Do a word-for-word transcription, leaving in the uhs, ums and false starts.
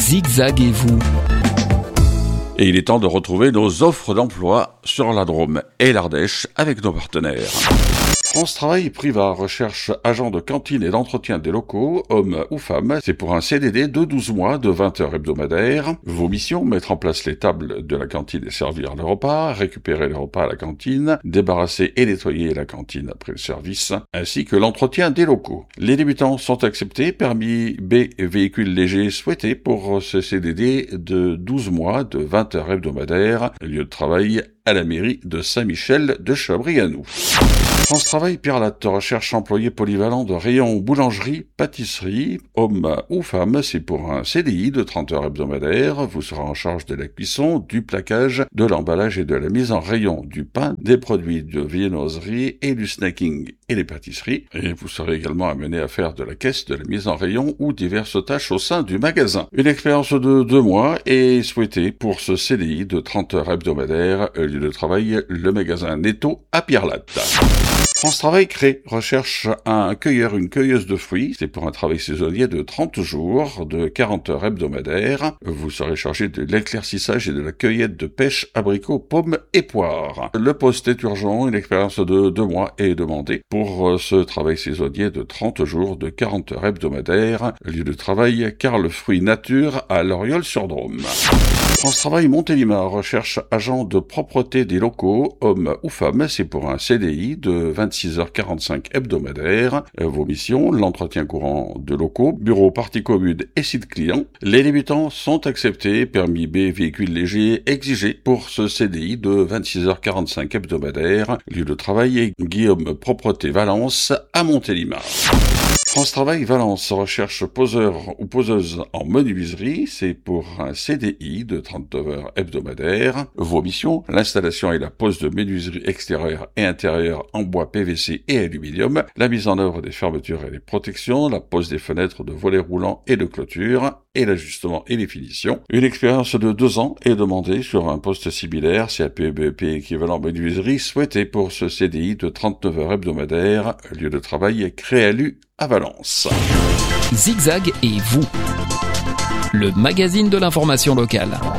Zigzag et vous. Et il est temps de retrouver nos offres d'emploi sur la Drôme et l'Ardèche avec nos partenaires. France Travail Priva recherche agent de cantine et d'entretien des locaux, hommes ou femmes. C'est pour un C D D de douze mois de vingt heures hebdomadaires. Vos missions, mettre en place les tables de la cantine et servir les repas, récupérer les repas à la cantine, débarrasser et nettoyer la cantine après le service, ainsi que l'entretien des locaux. Les débutants sont acceptés, permis B véhicules légers souhaités pour ce C D D de douze mois de vingt heures hebdomadaires. Lieu de travail à la mairie de Saint-Michel de Chabrianou. France Travail Pirlate recherche employé polyvalent de rayon boulangerie, pâtisserie, homme ou femme. C'est pour un C D I de trente heures hebdomadaires. Vous serez en charge de la cuisson, du plaquage, de l'emballage et de la mise en rayon du pain, des produits de viennoiserie et du snacking et les pâtisseries. Et vous serez également amené à faire de la caisse, de la mise en rayon ou diverses tâches au sein du magasin. Une expérience de deux mois est souhaitée pour ce C D I de trente heures hebdomadaires. Lieu de travail, le magasin Netto à Pirlate. France Travail Cré recherche un cueilleur, une cueilleuse de fruits. C'est pour un travail saisonnier de trente jours, de quarante heures hebdomadaires. Vous serez chargé de l'éclaircissage et de la cueillette de pêche, abricots, pommes et poires. Le poste est urgent, une expérience de deux mois est demandée pour ce travail saisonnier de trente jours, de quarante heures hebdomadaires. Lieu de travail, Carl Fruits Nature à Loriol-sur-Drôme. France Travail Montélimar recherche agent de propreté des locaux, hommes ou femmes. C'est pour un C D I de vingt-six heures quarante-cinq hebdomadaires. Vos missions, l'entretien courant de locaux, bureau, partie commune et site client. Les débutants sont acceptés, permis B, véhicules légers exigés pour ce C D I de vingt-six heures quarante-cinq hebdomadaires. Lieu de travail, Guillaume Propreté Valence à Montélimar. France Travail Valence recherche poseur ou poseuse en menuiserie. C'est pour un C D I de trente-neuf heures hebdomadaires. Vos missions, l'installation et la pose de menuiserie extérieure et intérieure en bois P V C et aluminium, la mise en œuvre des fermetures et des protections, la pose des fenêtres de volets roulants et de clôture, et l'ajustement et les finitions. Une expérience de deux ans est demandée sur un poste similaire, C A P B E P équivalent menuiserie, souhaité pour ce C D I de trente-neuf heures hebdomadaires. Lieu de travail, Créalu à Valence. Zigzag et vous. Le magazine de l'information locale.